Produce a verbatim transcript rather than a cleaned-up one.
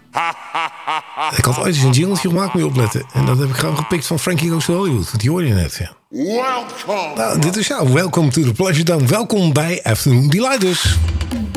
Ik had ooit eens een jingletje gemaakt, moet je opletten. En dat heb ik gewoon gepikt van Frankie Goes to Hollywood. Want die hoorde je net, ja. Welcome. Nou, dit is jou. Welcome to the Pleasure Dome. Welkom bij Afternoon Delight dus.